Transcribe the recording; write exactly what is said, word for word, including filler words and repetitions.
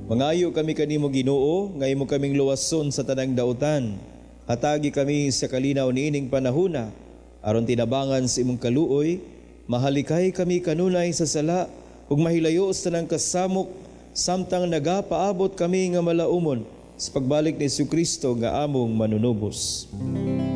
Mangayo kami kanimo Ginoo, nga imo kaming luwason sa tanang dautan. Hatagi kami sa kalinaw niining panahuna, aron tinabangan sa imong kaluoy, mahalikay kami kanunay sa sala, ug mahilayo sa tanang kasamok, samtang nagapaabot kami nga malaumon sa pagbalik ni Jesucristo nga among manunubos.